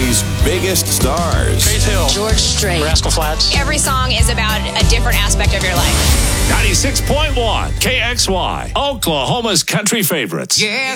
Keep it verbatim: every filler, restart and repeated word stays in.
country's biggest stars. Faith Hill, George Strait, Rascal Flatts. Every song is about a different aspect of your life. ninety-six point one K X Y, Oklahoma's country favorites. Yeah.